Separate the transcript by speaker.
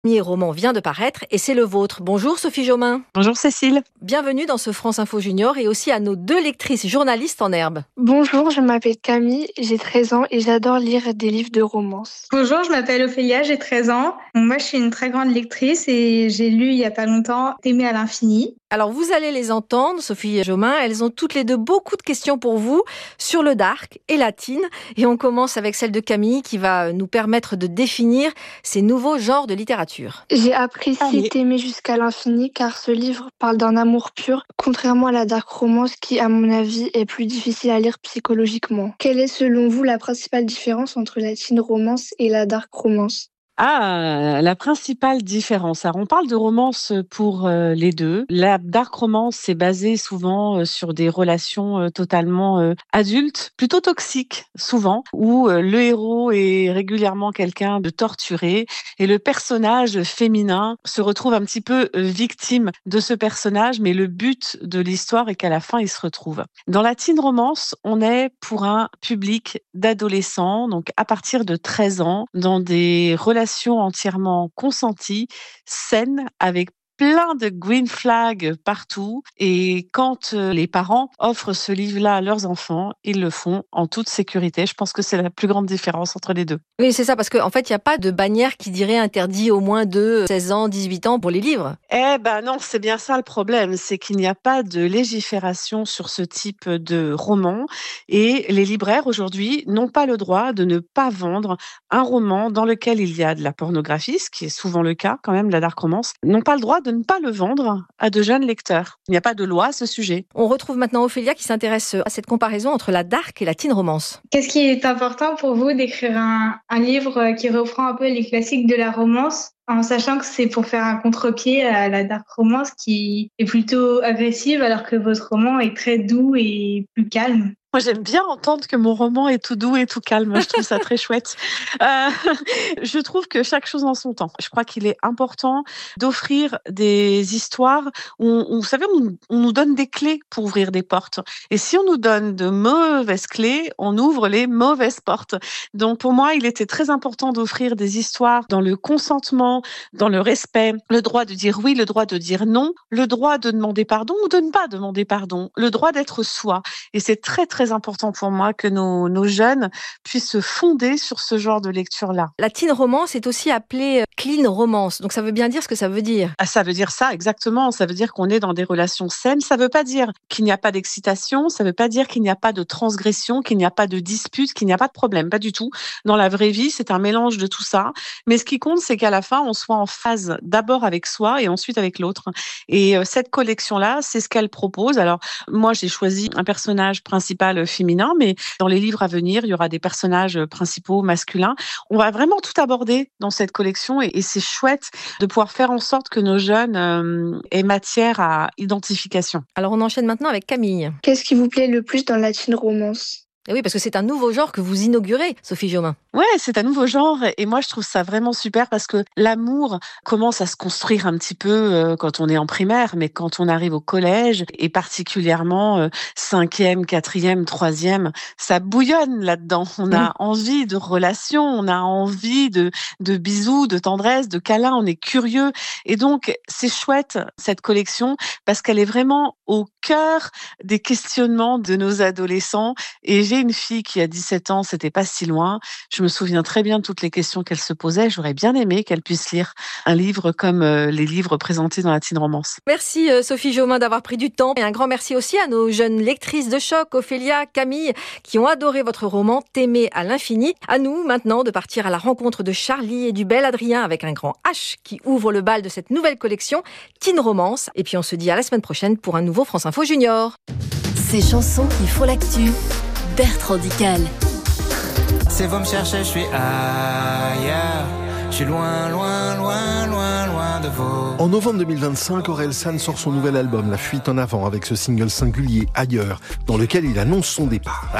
Speaker 1: Premier roman vient de paraître et c'est le vôtre. Bonjour Sophie Jaumin.
Speaker 2: Bonjour Cécile.
Speaker 1: Bienvenue dans ce France Info Junior et aussi à nos deux lectrices journalistes en herbe.
Speaker 3: Bonjour, je m'appelle Camille, j'ai 13 ans et j'adore lire des livres de romance.
Speaker 4: Bonjour, je m'appelle Ophélia, j'ai 13 ans. Moi, je suis une très grande lectrice et j'ai lu il y a pas longtemps T'aimer à l'infini.
Speaker 1: Alors vous allez les entendre, Sophie Jaumin, elles ont toutes les deux beaucoup de questions pour vous sur le dark et la teen. Et on commence avec celle de Camille qui va nous permettre de définir ces nouveaux genres de littérature.
Speaker 3: J'ai apprécié T'aimer jusqu'à l'infini car ce livre parle d'un amour pur, contrairement à la dark romance qui, à mon avis, est plus difficile à lire psychologiquement. Quelle est selon vous la principale différence entre la teen romance et la dark romance ?
Speaker 2: La principale différence. Alors, on parle de romance pour les deux. La dark romance, c'est basé souvent sur des relations totalement adultes, plutôt toxiques, souvent, où le héros est régulièrement quelqu'un de torturé et le personnage féminin se retrouve un petit peu victime de ce personnage, mais le but de l'histoire est qu'à la fin, il se retrouve. Dans la teen romance, on est pour un public d'adolescents, donc à partir de 13 ans, dans des relations entièrement consenties, saines, avec plein de green flags partout. Et quand les parents offrent ce livre-là à leurs enfants, ils le font en toute sécurité. Je pense que c'est la plus grande différence entre les deux.
Speaker 1: Oui, c'est ça, parce qu'en fait, il n'y a pas de bannière qui dirait interdit au moins de 16 ans, 18 ans pour les livres.
Speaker 2: Eh ben non, c'est bien ça le problème, c'est qu'il n'y a pas de légifération sur ce type de roman. Et les libraires aujourd'hui n'ont pas le droit de ne pas vendre un roman dans lequel il y a de la pornographie, ce qui est souvent le cas quand même, la dark romance, n'ont pas le droit de ne pas le vendre à de jeunes lecteurs. Il n'y a pas de loi à ce sujet.
Speaker 1: On retrouve maintenant Ophélia qui s'intéresse à cette comparaison entre la dark et la teen romance.
Speaker 4: Qu'est-ce qui est important pour vous d'écrire un livre qui reprend un peu les classiques de la romance, en sachant que c'est pour faire un contre-pied à la dark romance qui est plutôt agressive alors que votre roman est très doux et plus calme?
Speaker 2: Moi, j'aime bien entendre que mon roman est tout doux et tout calme. Je trouve ça très chouette. Je trouve que chaque chose en son temps. Je crois qu'il est important d'offrir des histoires où, vous savez, on nous donne des clés pour ouvrir des portes. Et si on nous donne de mauvaises clés, on ouvre les mauvaises portes. Donc, pour moi, il était très important d'offrir des histoires dans le consentement, dans le respect, le droit de dire oui, le droit de dire non, le droit de demander pardon ou de ne pas demander pardon, le droit d'être soi. Et c'est très, très important pour moi que nos jeunes puissent se fonder sur ce genre de lecture-là.
Speaker 1: La teen romance est aussi appelée clean romance. Donc ça veut bien dire ce que ça veut dire.
Speaker 2: Ah, ça veut dire ça, exactement. Ça veut dire qu'on est dans des relations saines. Ça veut pas dire qu'il n'y a pas d'excitation. Ça veut pas dire qu'il n'y a pas de transgression, qu'il n'y a pas de dispute, qu'il n'y a pas de problème. Pas du tout. Dans la vraie vie, c'est un mélange de tout ça. Mais ce qui compte, c'est qu'à la fin, on soit en phase d'abord avec soi et ensuite avec l'autre. Et cette collection-là, c'est ce qu'elle propose. Alors, moi, j'ai choisi un personnage principal féminin, mais dans les livres à venir, il y aura des personnages principaux masculins. On va vraiment tout aborder dans cette collection et c'est chouette de pouvoir faire en sorte que nos jeunes aient matière à identification.
Speaker 1: Alors on enchaîne maintenant avec Camille.
Speaker 3: Qu'est-ce qui vous plaît le plus dans la teen romance ?
Speaker 1: Et oui, parce que c'est un nouveau genre que vous inaugurez, Sophie Jaumin.
Speaker 2: Ouais, c'est un nouveau genre et moi je trouve ça vraiment super parce que l'amour commence à se construire un petit peu quand on est en primaire, mais quand on arrive au collège et particulièrement 5e, 4e, 3e, ça bouillonne là-dedans. On a envie de relations, on a envie de bisous, de tendresse, de câlins, on est curieux et donc c'est chouette cette collection parce qu'elle est vraiment au cœur des questionnements de nos adolescents et j'ai une fille qui a 17 ans, c'était pas si loin. Je me souviens très bien de toutes les questions qu'elle se posait. J'aurais bien aimé qu'elle puisse lire un livre comme les livres présentés dans la teen romance.
Speaker 1: Merci Sophie Jaumin d'avoir pris du temps. Et un grand merci aussi à nos jeunes lectrices de choc, Ophélia, Camille, qui ont adoré votre roman T'aimer à l'infini. À nous maintenant de partir à la rencontre de Charlie et du bel Adrien avec un grand H qui ouvre le bal de cette nouvelle collection Teen Romance. Et puis on se dit à la semaine prochaine pour un nouveau France Info Junior.
Speaker 5: Ces chansons qui font l'actu. Bertrand Dical.
Speaker 6: C'est vous me chercher, je suis ailleurs. Je suis loin, loin, loin, loin, loin de vous.
Speaker 7: En novembre 2025, Orelsan sort son nouvel album La Fuite en avant avec ce single singulier Ailleurs, dans lequel il annonce son départ.